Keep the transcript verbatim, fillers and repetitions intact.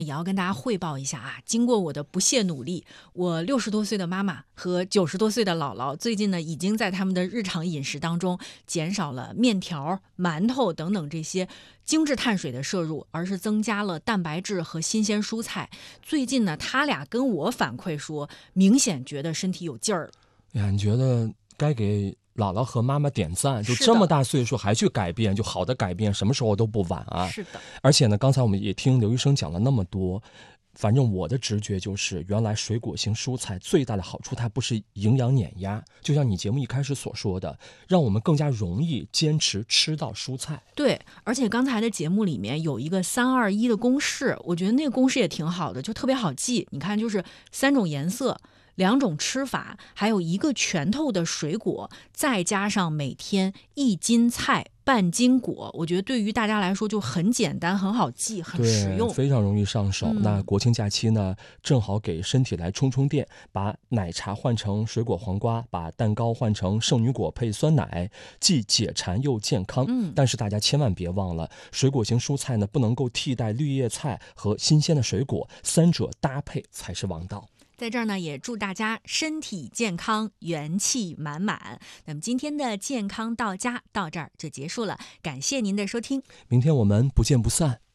也要跟大家汇报一下啊，经过我的不懈努力，我六十多岁的妈妈和九十多岁的姥姥，最近呢已经在他们的日常饮食当中减少了面条、馒头等等这些精致碳水的摄入，而是增加了蛋白质和新鲜蔬菜。最近呢，他俩跟我反馈说，明显觉得身体有劲儿了。 哎呀，你觉得该给姥姥和妈妈点赞，就这么大岁数还去改变，就好的改变什么时候都不晚啊。 是的， 而且呢，刚才我们也听刘医生讲了那么多，反正我的直觉就是，原来水果型蔬菜最大的好处，它不是营养碾压，就像你节目一开始所说的，让我们更加容易坚持吃到蔬菜。 对，而且刚才的节目里面有一个三二一的公式，我觉得那个公式也挺好的，就特别好记。你看，就是三种颜色。两种吃法，还有一个拳头的水果，再加上每天一斤菜、半斤果，我觉得对于大家来说就很简单、很好记、很实用， 非常容易上手。 嗯、 那国庆假期呢，正好给身体来充充电，把奶茶换成水果黄瓜，把蛋糕换成圣女果配酸奶，既解馋又健康。 嗯， 但是大家千万别忘了，水果型蔬菜呢不能够替代绿叶菜和新鲜的水果，三者搭配才是王道。 在这儿呢，也祝大家身体健康，元气满满。那么今天的健康到家到这儿就结束了，感谢您的收听， 明天我们不见不散。